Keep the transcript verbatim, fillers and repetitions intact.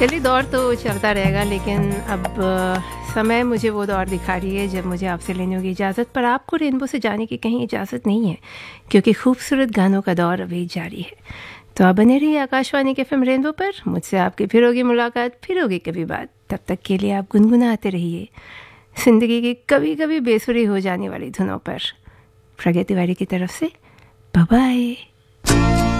चलिए, दौर तो चलता रहेगा, लेकिन अब समय मुझे वो दौर दिखा रही है जब मुझे आपसे लेने होगी इजाज़त। पर आपको रेनबो से जाने की कहीं इजाज़त नहीं है, क्योंकि खूबसूरत गानों का दौर अभी जारी है। तो आप बने रहिए आकाशवाणी के एफएम रेनबो पर। मुझसे आपकी फिर होगी मुलाकात, फिर होगी कभी बात। तब तक के लिए आप गुनगुनाते रहिए ज़िंदगी की कभी कभी बेसुरी हो जाने वाली धुनों पर। प्रगति वाली की तरफ से बाय बाय।